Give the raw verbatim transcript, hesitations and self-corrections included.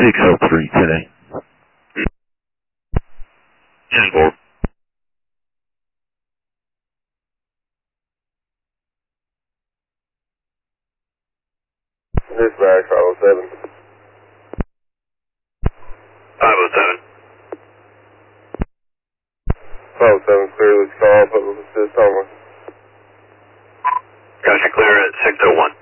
six oh three today. ten four. Dispatch five oh seven. five oh seven. five oh seven, clear this call, public assist only. Gotcha, clear at six oh one.